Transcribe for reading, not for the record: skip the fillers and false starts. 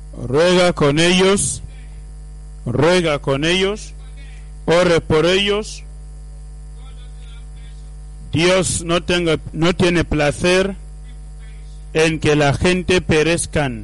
ruega con ellos, ore por ellos. Dios no tiene placer en que la gente perezcan.